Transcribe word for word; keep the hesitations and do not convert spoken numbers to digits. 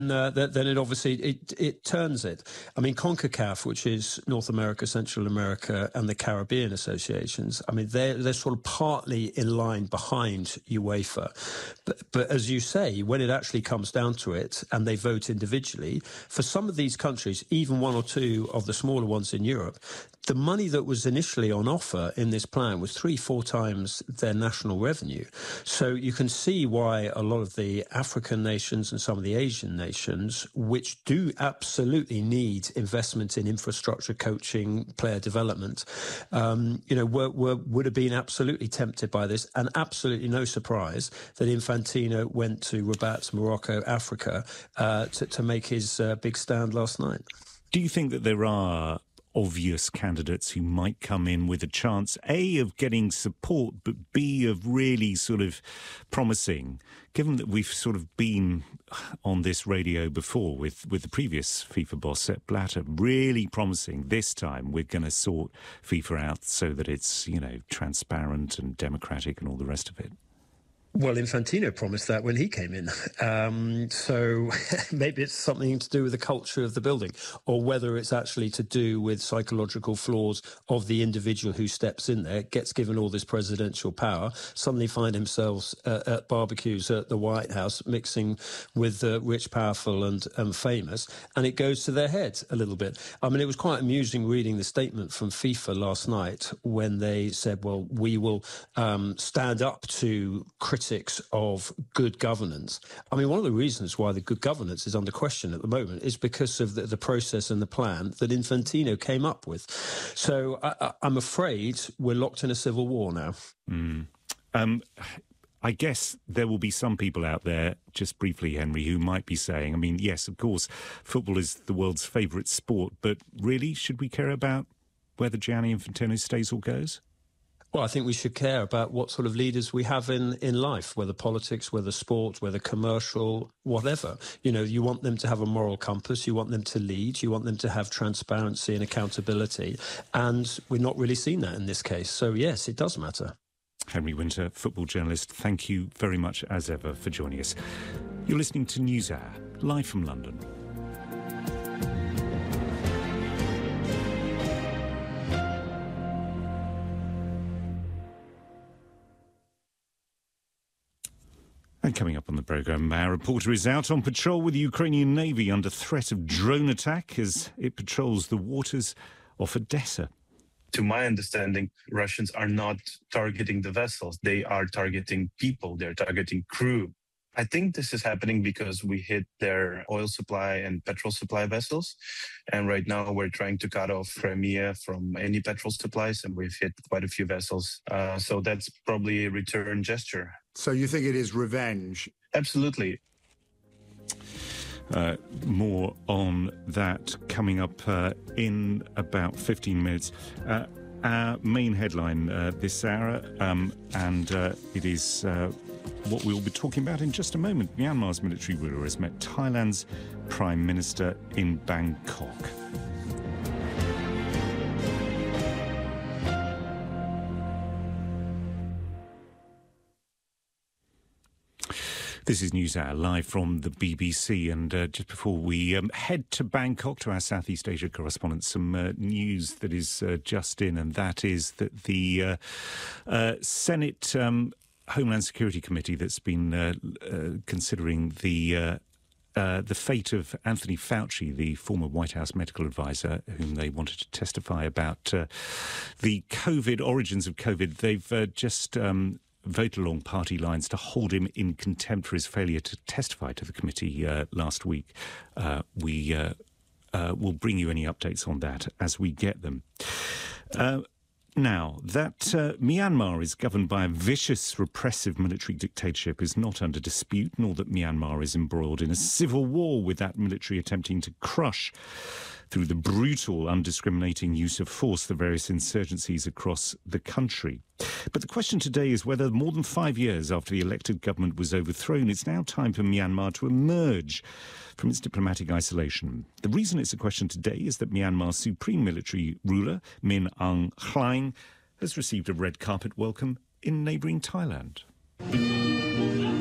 Uh, then it obviously it it turns it. I mean, CONCACAF, which is North America, Central America, and the Caribbean associations. I mean, they're they're sort of partly in line behind UEFA, but but as you say, when it actually comes down to it, and they vote individually, for some of these countries, even one or two of the smaller ones in Europe, the money that was initially on offer in this plan was three, four times their national revenue. So you can see why a lot of the African nations and some of the Asian nations, which do absolutely need investment in infrastructure, coaching, player development, um, you know, were, were, would have been absolutely tempted by this, and absolutely no surprise that Infantino went to Rabat, Morocco, Africa, uh, to, to make his uh, big stand last night. Do you think that there are obvious candidates who might come in with a chance, A, of getting support, but B, of really sort of promising, given that we've sort of been on this radio before with, with the previous FIFA boss, Sepp Blatter, really promising this time we're going to sort FIFA out so that it's, you know, transparent and democratic and all the rest of it? Well, Infantino promised that when he came in. Um, so maybe it's something to do with the culture of the building, or whether it's actually to do with psychological flaws of the individual who steps in there, gets given all this presidential power, suddenly find themselves uh, at barbecues at the White House, mixing with the uh, rich, powerful and, and famous, and it goes to their head a little bit. I mean, it was quite amusing reading the statement from FIFA last night when they said, well, we will um, stand up to criticism of good governance. I mean, one of the reasons why the good governance is under question at the moment is because of the, the process and the plan that Infantino came up with. So I, I'm afraid we're locked in a civil war now. Mm. Um, I guess there will be some people out there, just briefly, Henry, who might be saying, I mean, yes, of course, football is the world's favourite sport, but really, should we care about whether Gianni Infantino stays or goes? Well, I think we should care about what sort of leaders we have in, in life, whether politics, whether sport, whether commercial, whatever. You know, you want them to have a moral compass, you want them to lead, you want them to have transparency and accountability. And we're not really seeing that in this case. So, yes, it does matter. Henry Winter, football journalist, thank you very much as ever for joining us. You're listening to NewsHour, live from London. And coming up on the programme, our reporter is out on patrol with the Ukrainian Navy under threat of drone attack as it patrols the waters off Odessa. To my understanding, Russians are not targeting the vessels. They are targeting people. They're targeting crew. I think this is happening because we hit their oil supply and petrol supply vessels. And right now we're trying to cut off Crimea from any petrol supplies, and we've hit quite a few vessels. Uh, so that's probably a return gesture. So you think it is revenge? Absolutely. Uh, more on that coming up uh, in about fifteen minutes. Uh, our main headline uh, this hour, um, and uh, it is uh, what we'll be talking about in just a moment. Myanmar's military ruler has met Thailand's Prime Minister in Bangkok. This is NewsHour, live from the B B C, and uh, just before we um, head to Bangkok, to our Southeast Asia correspondent, some uh, news that is uh, just in, and that is that the uh, uh, Senate um, Homeland Security Committee that's been uh, uh, considering the uh, Uh, the fate of Anthony Fauci, the former White House medical advisor, whom they wanted to testify about uh, the COVID, origins of COVID, they've uh, just um, voted along party lines to hold him in contempt for his failure to testify to the committee uh, last week. Uh, we uh, uh, will bring you any updates on that as we get them. Uh, Now, that uh, Myanmar is governed by a vicious, repressive military dictatorship is not under dispute, nor that Myanmar is embroiled in a civil war with that military attempting to crush, through the brutal, undiscriminating use of force, the various insurgencies across the country. But the question today is whether, more than five years after the elected government was overthrown, it's now time for Myanmar to emerge from its diplomatic isolation. The reason it's a question today is that Myanmar's supreme military ruler, Min Aung Hlaing, has received a red carpet welcome in neighbouring Thailand.